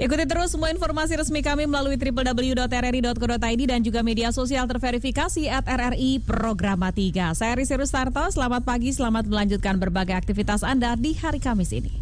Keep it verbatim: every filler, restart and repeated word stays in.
Ikuti terus semua informasi resmi kami melalui w w w dot r r i dot co dot i d dan juga media sosial terverifikasi at R R I Programa tiga. Saya Risi Rustarto, selamat pagi, selamat melanjutkan berbagai aktivitas Anda di hari Kamis ini.